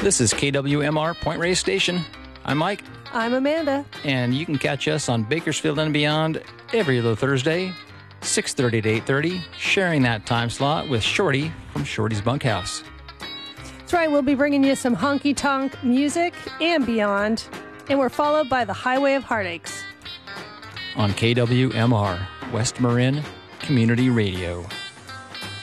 This is KWMR Point Reyes Station. I'm Mike. I'm Amanda. And you can catch us on Bakersfield and beyond every other Thursday, 6:30 to 8:30, sharing that time slot with Shorty from Shorty's Bunkhouse. That's right, we'll be bringing you some honky-tonk music and beyond. And we're followed by the Highway of Heartaches. On KWMR, West Marin Community Radio.